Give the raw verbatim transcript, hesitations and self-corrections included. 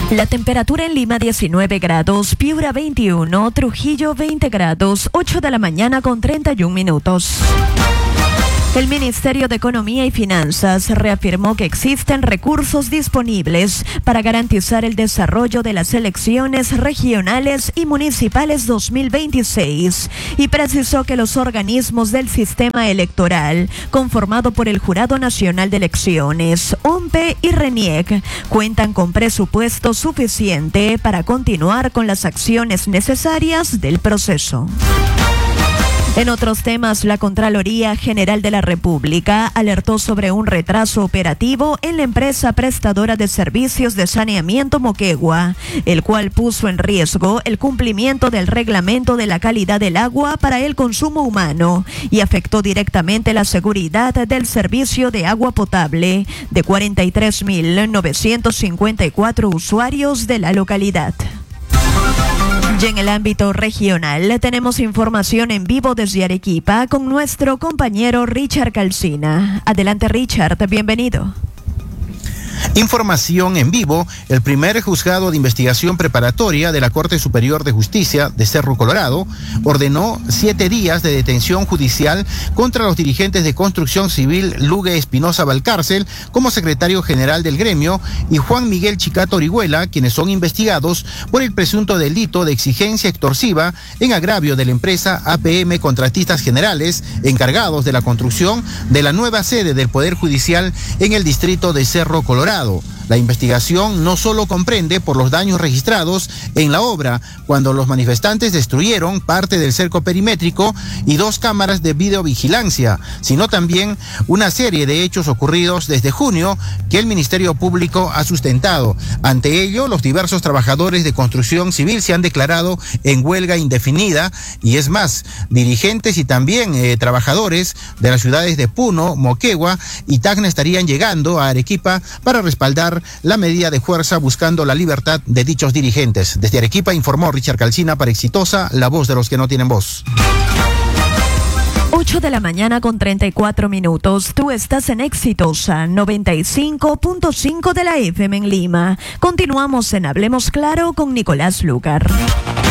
La temperatura en Lima diecinueve grados, Piura veintiuno, Trujillo veinte grados, ocho de la mañana con treinta y un minutos. El Ministerio de Economía y Finanzas reafirmó que existen recursos disponibles para garantizar el desarrollo de las elecciones regionales y municipales dos mil veintiséis y precisó que los organismos del sistema electoral, conformado por el Jurado Nacional de Elecciones, O M P E y RENIEC, cuentan con presupuesto suficiente para continuar con las acciones necesarias del proceso. En otros temas, la Contraloría General de la República alertó sobre un retraso operativo en la empresa prestadora de servicios de saneamiento Moquegua, el cual puso en riesgo el cumplimiento del reglamento de la calidad del agua para el consumo humano y afectó directamente la seguridad del servicio de agua potable de cuarenta y tres mil novecientos cincuenta y cuatro usuarios de la localidad. Y en el ámbito regional tenemos información en vivo desde Arequipa con nuestro compañero Richard Calcina. Adelante, Richard, bienvenido. Información en vivo. El primer juzgado de investigación preparatoria de la Corte Superior de Justicia de Cerro Colorado ordenó siete días de detención judicial contra los dirigentes de Construcción Civil Lugue Espinosa Valcárcel como secretario general del gremio y Juan Miguel Chicato Orihuela, quienes son investigados por el presunto delito de exigencia extorsiva en agravio de la empresa A P M Contratistas Generales, encargados de la construcción de la nueva sede del Poder Judicial en el distrito de Cerro Colorado. La investigación no solo comprende por los daños registrados en la obra, cuando los manifestantes destruyeron parte del cerco perimétrico y dos cámaras de videovigilancia, sino también una serie de hechos ocurridos desde junio que el Ministerio Público ha sustentado. Ante ello, los diversos trabajadores de construcción civil se han declarado en huelga indefinida y es más, dirigentes y también eh, trabajadores de las ciudades de Puno, Moquegua y Tacna estarían llegando a Arequipa para respaldar la medida de fuerza buscando la libertad de dichos dirigentes. Desde Arequipa informó Richard Calcina para Exitosa, la voz de los que no tienen voz. ocho de la mañana con treinta y cuatro minutos. Tú estás en Exitosa, noventa y cinco punto cinco de la F M en Lima. Continuamos en Hablemos Claro con Nicolás Lucar.